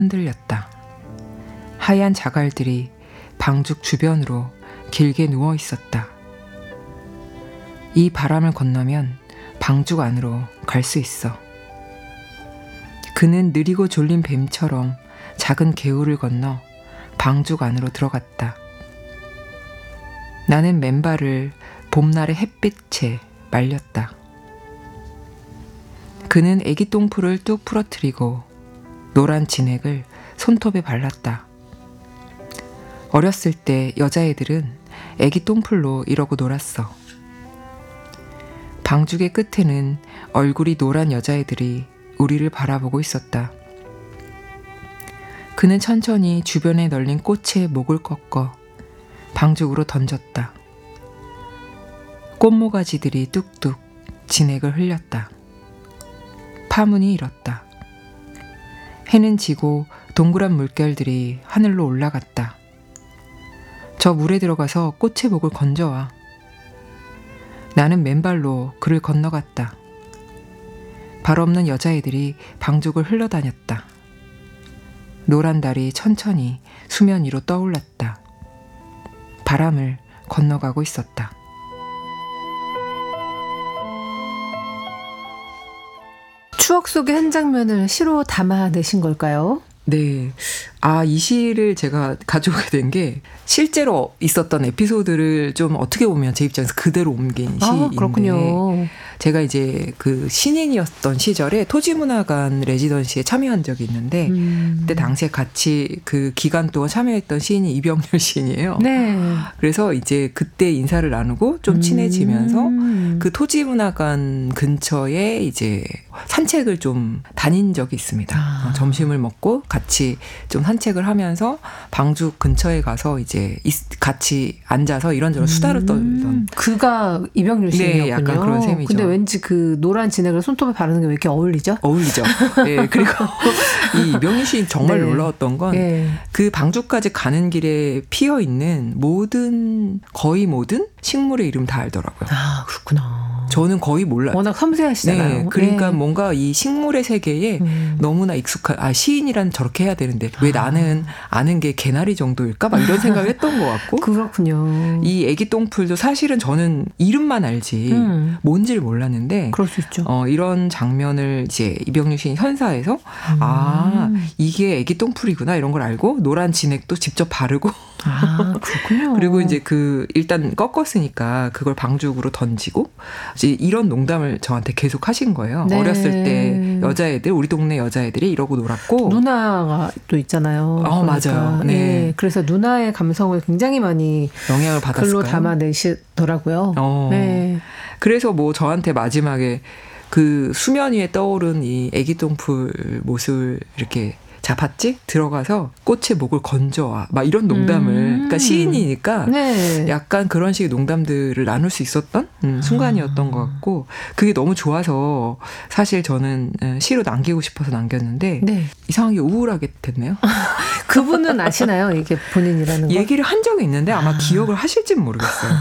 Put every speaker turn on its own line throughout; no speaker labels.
흔들렸다. 하얀 자갈들이 방죽 주변으로 길게 누워 있었다. 이 바람을 건너면 방죽 안으로 갈 수 있어. 그는 느리고 졸린 뱀처럼 작은 개울을 건너 방죽 안으로 들어갔다. 나는 맨발을 봄날의 햇빛에 말렸다. 그는 애기 똥풀을 뚝 부러뜨리고 노란 진액을 손톱에 발랐다. 어렸을 때 여자애들은 애기 똥풀로 이러고 놀았어. 방죽의 끝에는 얼굴이 노란 여자애들이 우리를 바라보고 있었다. 그는 천천히 주변에 널린 꽃에 목을 꺾어 방죽으로 던졌다. 꽃모가지들이 뚝뚝 진액을 흘렸다. 파문이 일었다. 해는 지고 동그란 물결들이 하늘로 올라갔다. 저 물에 들어가서 꽃의 목을 건져와. 나는 맨발로 그를 건너갔다. 발 없는 여자애들이 방죽을 흘러다녔다. 노란 달이 천천히 수면 위로 떠올랐다. 바람을 건너가고 있었다.
추억 속의 한 장면을 시로 담아내신 걸까요?
네. 이 시를 제가 가져오게 된 게 실제로 있었던 에피소드를 좀 어떻게 보면 제 입장에서 그대로 옮긴 시인데.
그렇군요.
제가 이제 그 신인이었던 시절에 토지문화관 레지던시에 참여한 적이 있는데 그때 당시에 같이 그 기간 동안 참여했던 시인이 이병렬 시인이에요.
네.
그래서 이제 그때 인사를 나누고 좀 친해지면서 그 토지문화관 근처에 이제 산책을 좀 다닌 적이 있습니다. 점심을 먹고 같이 좀 산책을 하면서 방죽 근처에 가서 이제 같이 앉아서 이런저런 수다를 떨던.
그가 이병렬 시인이었군요.
네, 약간 그런 셈이죠.
근데 왠지 그 노란 진액을 손톱에 바르는 게 왜 이렇게 어울리죠?
어울리죠. 네, 그리고 이 이병렬 시인 정말
네.
놀라웠던 건 그 방죽까지 가는 길에 피어 있는 거의 모든 식물의 이름 다 알더라고요.
그렇구나.
저는 거의 몰라요.
워낙 섬세하시잖아요.
네, 그러니까 뭔가 이 식물의 세계에 너무나 익숙한, 시인이란 저렇게 해야 되는데 왜 나는 아는 게 개나리 정도일까? 막 이런 생각을 했던 것 같고.
그렇군요.
이 애기 똥풀도 사실은 저는 이름만 알지 뭔지를 몰랐는데.
그럴 수 있죠.
이런 장면을 이제 이병렬 시인 현사에서 이게 애기 똥풀이구나 이런 걸 알고 노란 진액도 직접 바르고.
그렇군요.
그리고 이제 일단 꺾었으니까 그걸 방죽으로 던지고 이제 이런 농담을 저한테 계속 하신 거예요.
네.
어렸을 때 우리 동네 여자애들이 이러고 놀았고.
누나가 또 있잖아요. 그러니까.
맞아요. 네.
그래서 누나의 감성을 굉장히 많이
영향을 받았을까요?
글로 담아내시더라고요. 네.
그래서 뭐 저한테 마지막에 그 수면 위에 떠오른 이 애기 똥풀 모습을 이렇게 자, 봤지? 들어가서 꽃의 목을 건져와. 막 이런 농담을. 그러니까 시인이니까 약간 그런 식의 농담들을 나눌 수 있었던 순간이었던 것 같고 그게 너무 좋아서 사실 저는 시로 남기고 싶어서 남겼는데 이상하게 우울하게 됐네요.
그분은 아시나요? 이게 본인이라는 거?
얘기를 한 적이 있는데 아마 기억을 하실지는 모르겠어요.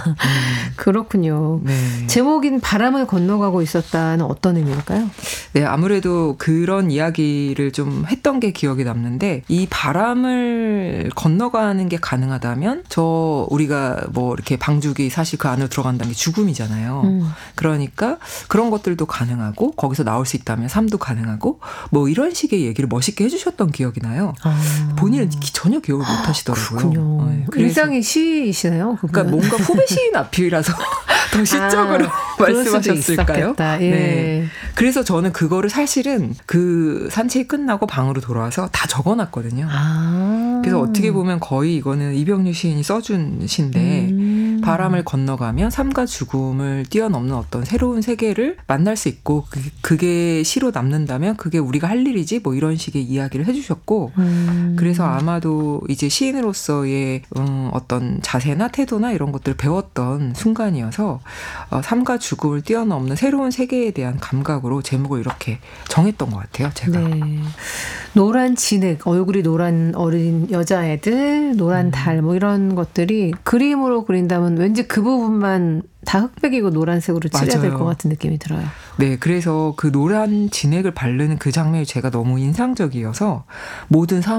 그렇군요.
네.
제목인 바람을 건너가고 있었다는 어떤 의미일까요?
네, 아무래도 그런 이야기를 좀 했던 게 기억이 남는데 이 바람을 건너가는 게 가능하다면 우리가 뭐 이렇게 방죽이 사실 그 안으로 들어간다는 게 죽음이잖아요. 그러니까 그런 것들도 가능하고 거기서 나올 수 있다면 삶도 가능하고 뭐 이런 식의 얘기를 멋있게 해주셨던 기억이 나요. 본인은 전혀 기억을 못 하시더라고요.
그렇군요.
네,
일상의 시이시나요?
그러니까 뭔가 후배 시인 앞이라서 더 시적으로 말씀하셨을까요?
네.
그래서 저는 그거를 사실은 그 산책이 끝나고 방으로 돌아와서 다 적어놨거든요. 그래서 어떻게 보면 거의 이거는 이병렬 시인이 써준 시인데 바람을 건너가면 삶과 죽음을 뛰어넘는 어떤 새로운 세계를 만날 수 있고 그게 시로 남는다면 그게 우리가 할 일이지 뭐 이런 식의 이야기를 해주셨고 그래서 아마도 이제 시인으로서의 어떤 자세나 태도나 이런 것들을 배웠던 순간이어서 삶과 죽음을 뛰어넘는 새로운 세계에 대한 감각으로 제목을 이렇게 정했던 것 같아요. 제가.
네. 노란 진액, 얼굴이 노란 어린 여자애들, 노란 달 뭐 이런 것들이 그림으로 그린다면 보면 왠지 그 부분만 다 흑백이고 노란색으로 칠해야 될
맞아요.
것 같은 느낌이 들어요.
네, 그래서 그 노란 진액을 바르는 그 장면이 제가 너무 인상적이어서 모든